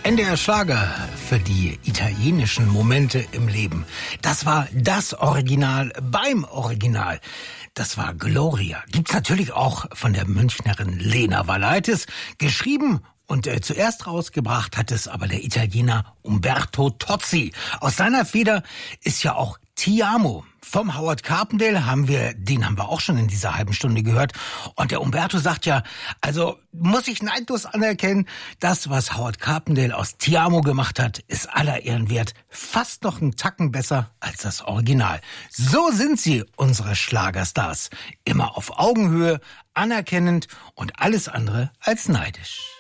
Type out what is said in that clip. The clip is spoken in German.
NDR Schlager für die italienischen Momente im Leben. Das war das Original beim Original. Das war Gloria. Gibt's natürlich auch von der Münchnerin Lena Valaitis, geschrieben und zuerst rausgebracht hat es aber der Italiener Umberto Tozzi. Aus seiner Feder ist ja auch Ti amo. Vom Howard Carpendale den haben wir auch schon in dieser halben Stunde gehört. Und der Umberto sagt ja, also muss ich neidlos anerkennen, das, was Howard Carpendale aus Ti amo gemacht hat, ist aller Ehren wert. Fast noch einen Tacken besser als das Original. So sind sie, unsere Schlagerstars. Immer auf Augenhöhe, anerkennend und alles andere als neidisch.